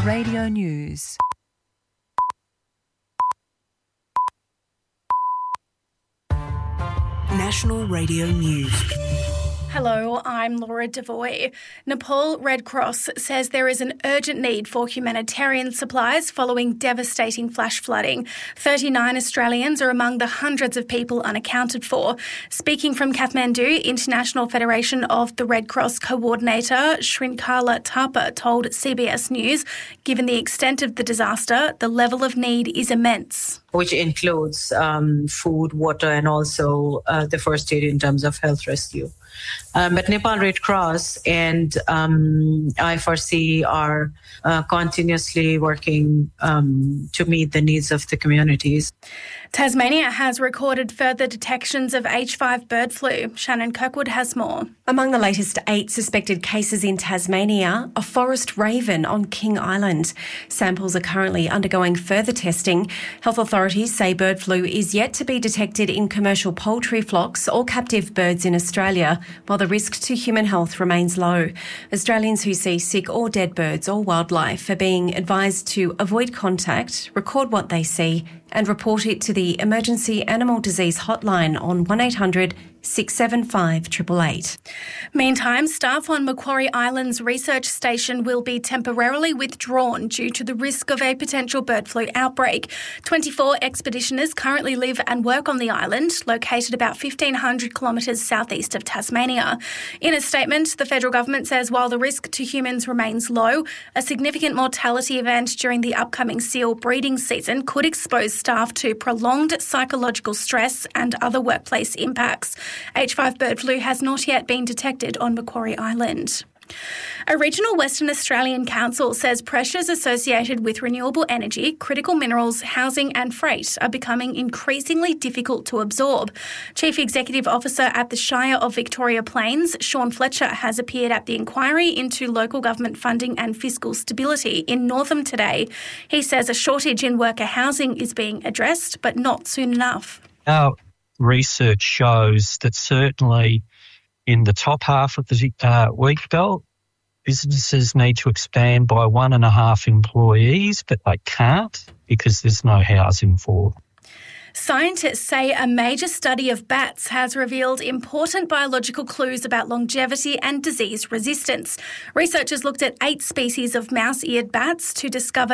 Radio News. National Radio News. Hello, I'm Laura Devoy. Nepal Red Cross says there is an urgent need for humanitarian supplies following devastating flash flooding. 39 Australians are among the hundreds of people unaccounted for. Speaking from Kathmandu, International Federation of the Red Cross coordinator Shrinkala Thapa told CBS News, given the extent of the disaster, the level of need is immense. Which includes food, water, and also the first aid in terms of health rescue. But Nepal Red Cross and I4C are continuously working to meet the needs of the communities. Tasmania has recorded further detections of H5 bird flu. Shannon Kirkwood has more. Among the latest 8 suspected cases in Tasmania, a forest raven on King Island. Samples are currently undergoing further testing. Health authorities say bird flu is yet to be detected in commercial poultry flocks or captive birds in Australia, while the risk to human health remains low. Australians who see sick or dead birds or wildlife are being advised to avoid contact, record what they see, and report it to the Emergency Animal Disease Hotline on 1800 675 888. Meantime, staff on Macquarie Island's research station will be temporarily withdrawn due to the risk of a potential bird flu outbreak. 24 expeditioners currently live and work on the island, located about 1,500 kilometres southeast of Tasmania. In a statement, the federal government says while the risk to humans remains low, a significant mortality event during the upcoming seal breeding season could expose staff to prolonged psychological stress and other workplace impacts. H5 bird flu has not yet been detected on Macquarie Island. A regional Western Australian council says pressures associated with renewable energy, critical minerals, housing and freight are becoming increasingly difficult to absorb. Chief Executive Officer at the Shire of Victoria Plains, Sean Fletcher, has appeared at the inquiry into local government funding and fiscal stability in Northam today. He says a shortage in worker housing is being addressed, but not soon enough. Our research shows that certainly in the top half of the wheat belt, businesses need to expand by 1.5 employees, but they can't because there's no housing for them. Scientists say a major study of bats has revealed important biological clues about longevity and disease resistance. Researchers looked at 8 species of mouse-eared bats to discover